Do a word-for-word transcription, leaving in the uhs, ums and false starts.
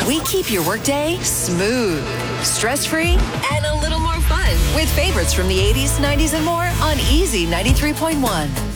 we keep your workday smooth, stress-free, and a little more fun with favorites from the eighties, nineties, and more on Easy ninety-three point one.